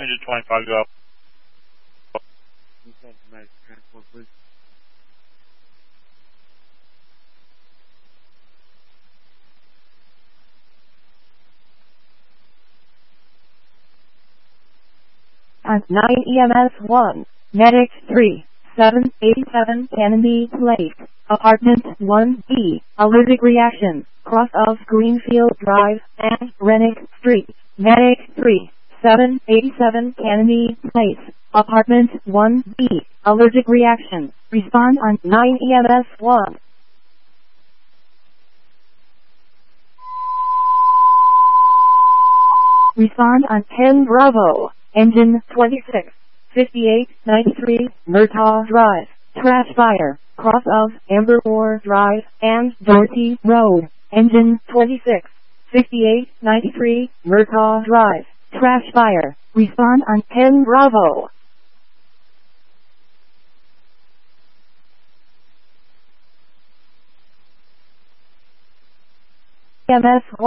Engine 25, go. Transport, please. At 9 EMS 1, Medic 3, 787 Kennedy Place, Apartment 1B, allergic reaction, cross of Greenfield Drive and Rennick Street. Medic 3, 787 Kennedy Place, Apartment 1B, allergic reaction. Respond on 9 EMS 1. Respond on 10 Bravo, Engine 26, 5893, Murtaugh Drive, trash fire, cross of Ambermore Drive and Doherty Road, Engine 26, 5893, Murtaugh Drive, trash fire. Respond on 10 Bravo. EMS 1.